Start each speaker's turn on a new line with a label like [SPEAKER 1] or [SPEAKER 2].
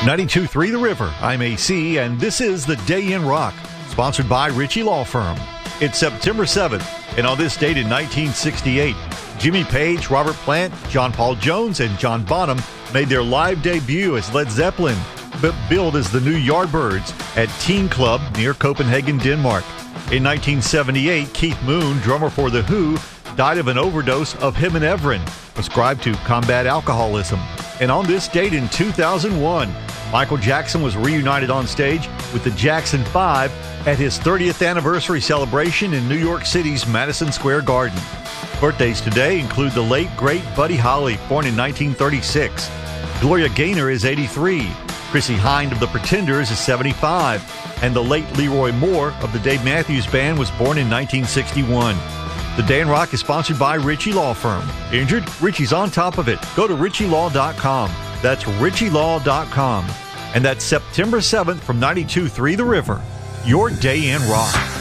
[SPEAKER 1] 92.3 The River. I'm AC, and this is The Day in Rock, sponsored by Ritchie Law Firm. It's September 7th, and on this date in 1968, Jimmy Page, Robert Plant, John Paul Jones, and John Bonham made their live debut as Led Zeppelin, but billed as the New Yardbirds at Teen Club near Copenhagen, Denmark. In 1978, Keith Moon, drummer for The Who, died of an overdose of Hymnevrin, prescribed to combat alcoholism. And on this date in 2001, Michael Jackson was reunited on stage with the Jackson 5 at his 30th anniversary celebration in New York City's Madison Square Garden. Birthdays today include the late, great Buddy Holly, born in 1936. Gloria Gaynor is 83. Chrissie Hynde of the Pretenders is 75. And the late Leroy Moore of the Dave Matthews Band was born in 1961. The Day in Rock is sponsored by Ritchie Law Firm. Injured? Ritchie's on top of it. Go to ritchielaw.com. That's ritchielaw.com. And that's September 7th from 92.3 The River. Your Day in Rock.